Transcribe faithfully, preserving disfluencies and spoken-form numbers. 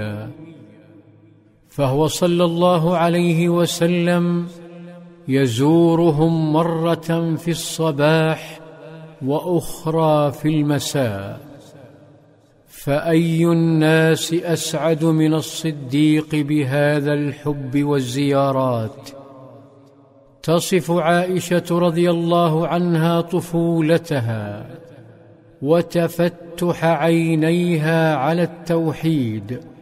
يوميا، فهو صلى الله عليه وسلم يزورهم مرة في الصباح وأخرى في المساء. فأي الناس أسعد من الصديق بهذا الحب والزيارات؟ تصف عائشة رضي الله عنها طفولتها وتفتح عينيها على التوحيد